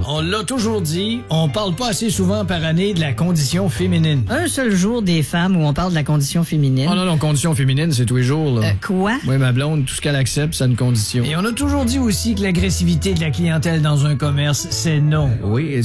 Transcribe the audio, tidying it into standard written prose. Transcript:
On l'a toujours dit, on parle pas assez souvent par année de la condition féminine. Un seul jour des femmes où on parle de la condition féminine. Oh non, condition féminine, c'est tous les jours, là. Quoi? Oui, ma blonde, tout ce qu'elle accepte, c'est une condition. Et on a toujours dit aussi que l'agressivité de la clientèle dans un commerce, c'est non. Oui,